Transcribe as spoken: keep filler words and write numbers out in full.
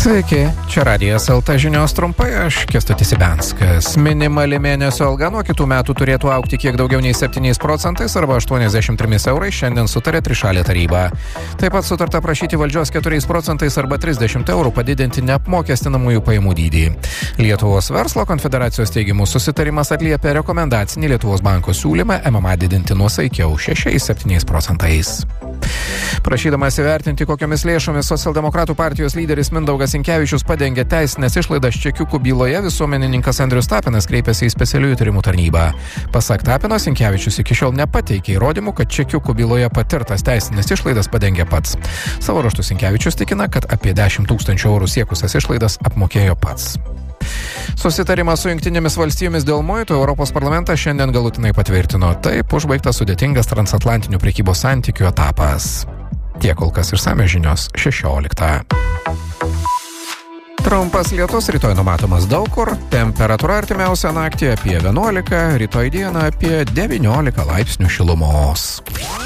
Sveiki, čia Radijas L T žinios trumpai, aš Kęstutis Ibenskas. Minimali mėnesio alga nuo kitų metų turėtų augti kiek daugiau nei septyniais procentais arba aštuoniasdešimt trimis eurais, šiandien sutarė trišalė taryba. Taip pat sutarta prašyti valdžios keturiais procentais arba trisdešimt eurų padidinti neapmokestinamųjų pajamų dydį. Lietuvos verslo konfederacijos teigimu susitarimas atliepia rekomendacinį Lietuvos banko siūlymą M M A didinti nuosaikiau šešiais septyniais procentais. Prašydamas įvertinti, kokiomis lėšomis socialdemokratų partijos lyderis Mindaugas Sinkevičius padengė teisinės išlaidas čekiukų byloje, visuomenininkas Andrius Tapinas kreipėsi į specialiųjų tyrimų tarnybą. Pasak Tapino, Sinkevičius iki šiol nepateikė įrodymų, kad čekiukų byloje patirtas teisinės išlaidas padengė pats. Savo ruožtu Sinkevičius tikina, kad apie dešimt tūkstančių eurų siekusias išlaidas apmokėjo pats. Susitarimas su Jungtinėmis valstijomis dėl muitų Europos parlamentas šiandien galutinai patvirtino. Taip užbaigtas sudėtingas transatlantinių prekybos santykių etapas. Tiek kol kas išsamios žinios šešioliktą. Trumpas lietus rytoj numatomas daug kur, temperatūra artimiausią naktį apie vienuolika, rytoj dieną apie devyniolika laipsnių šilumos.